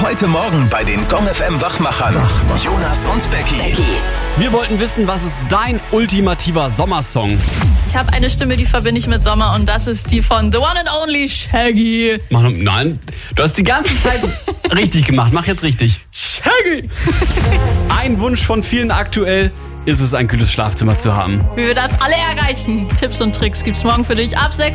Heute Morgen bei den Gong FM Wachmachern. Jonas und Becky. Wir wollten wissen, was ist dein ultimativer Sommersong? Ich habe eine Stimme, die verbinde ich mit Sommer und das ist die von The One and Only Shaggy. Nein, du hast die ganze Zeit richtig gemacht. Mach jetzt richtig. Shaggy! Ein Wunsch von vielen aktuell ist es, ein kühles Schlafzimmer zu haben. Wie wir das alle erreichen. Tipps und Tricks gibt's morgen für dich ab 6.